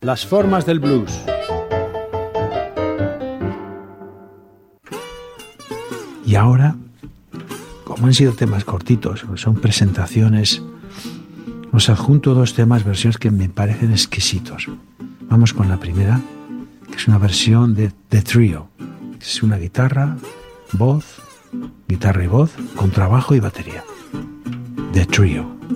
Las formas del blues. Y ahora, como han sido temas cortitos, son presentaciones, os adjunto 2 temas, versiones que me parecen exquisitos. Vamos con la primera, que es una versión de The Trio. Es una guitarra y voz, contrabajo y batería. The Trio.